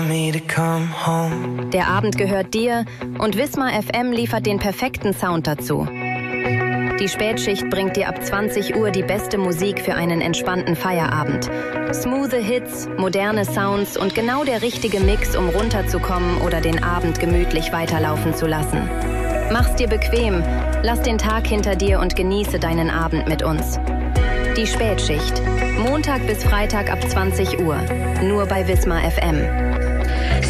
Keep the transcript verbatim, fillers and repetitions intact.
Der Abend gehört dir und Wismar F M liefert den perfekten Sound dazu. Die Spätschicht bringt dir ab zwanzig Uhr die beste Musik für einen entspannten Feierabend. Smoothe Hits, moderne Sounds und genau der richtige Mix, um runterzukommen oder den Abend gemütlich weiterlaufen zu lassen. Mach's dir bequem, lass den Tag hinter dir und genieße deinen Abend mit uns. Die Spätschicht. Montag bis Freitag ab zwanzig Uhr. Nur bei Wismar F M.